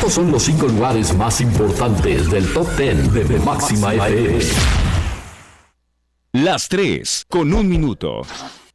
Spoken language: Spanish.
Estos son los 5 lugares más importantes del Top 10 de Máxima FM. Las 3 con 1 minuto.